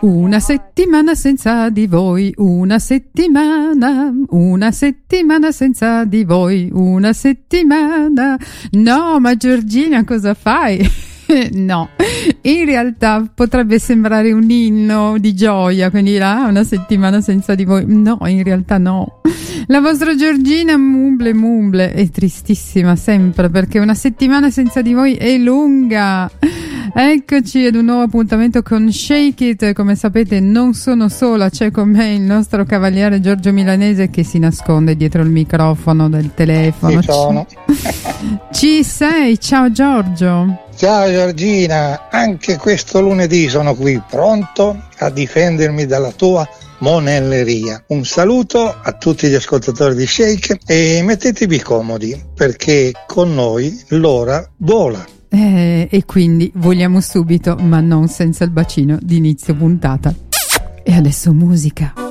Una settimana senza di voi, una settimana senza di voi, una settimana. No, ma Giorgina, cosa fai? No, in realtà potrebbe sembrare un inno di gioia, quindi una settimana senza di voi. No, in realtà no. La vostra Giorgina mumble è tristissima sempre, perché una settimana senza di voi è lunga. Eccoci ad un nuovo appuntamento con Shake It. Come sapete non sono sola, c'è con me il nostro cavaliere Giorgio Milanese che si nasconde dietro il microfono del telefono. Ci sono. Ci sei, ciao Giorgio. Ciao Giorgina, anche questo lunedì sono qui pronto a difendermi dalla tua monelleria. Un saluto a tutti gli ascoltatori di Shake e mettetevi comodi perché con noi l'ora vola. E quindi vogliamo subito, ma non senza il bacino di inizio puntata. E adesso musica.